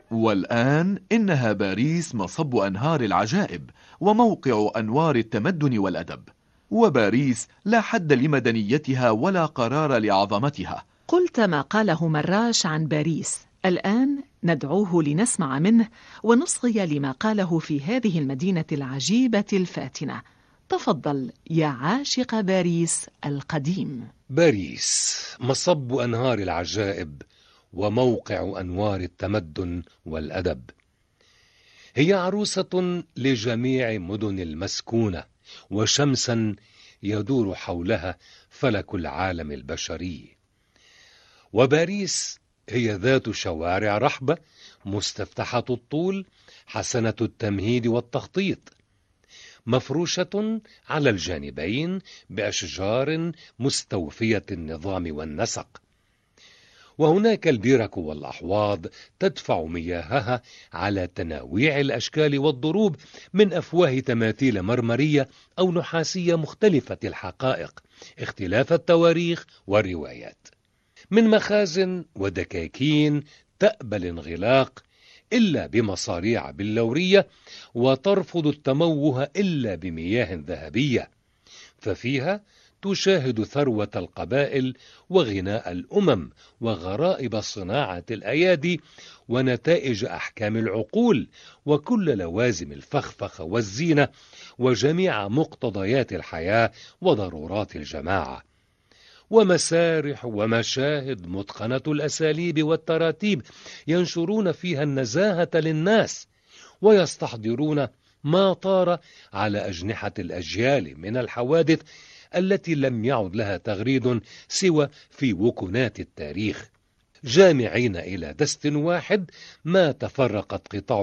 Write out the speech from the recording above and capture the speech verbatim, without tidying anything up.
والآن إنها باريس مصب أنهار العجائب وموقع أنوار التمدن والأدب. وباريس لا حد لمدنيتها ولا قرار لعظمتها. قلت ما قاله مراش عن باريس، الآن ندعوه لنسمع منه ونصغي لما قاله في هذه المدينة العجيبة الفاتنة. تفضل يا عاشق باريس القديم. باريس مصب أنهار العجائب وموقع أنوار التمدن والأدب. هي عروسة لجميع مدن المسكونة، وشمسا يدور حولها فلك العالم البشري. وباريس هي ذات شوارع رحبة مستفتحة الطول حسنة التمهيد والتخطيط، مفروشة على الجانبين بأشجار مستوفية النظام والنسق، وهناك البرك والأحواض تدفع مياهها على تناويع الأشكال والضروب من أفواه تماثيل مرمرية أو نحاسية مختلفة الحقائق اختلاف التواريخ والروايات، من مخازن ودكاكين تأبى الانغلاق إلا بمصاريع بلورية، وترفض التموه إلا بمياه ذهبية، ففيها تشاهد ثروة القبائل وغناء الأمم وغرائب صناعة الأيادي ونتائج أحكام العقول وكل لوازم الفخفخ والزينة وجميع مقتضيات الحياة وضرورات الجماعة، ومسارح ومشاهد متقنة الأساليب والتراتيب ينشرون فيها النزاهة للناس ويستحضرون ما طار على أجنحة الأجيال من الحوادث التي لم يعد لها تغريد سوى في وكنات التاريخ، جامعين إلى دست واحد ما تفرقت قطع